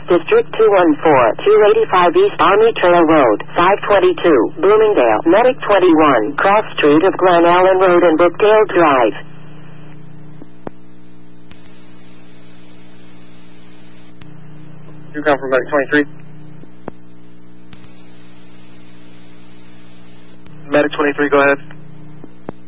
District 214, 285 East Army Trail Road, 522, Bloomingdale. Medic 21, Cross Street of Glen Allen Road and Brookdale Drive. You come from Medic 23? Medic 23, go ahead.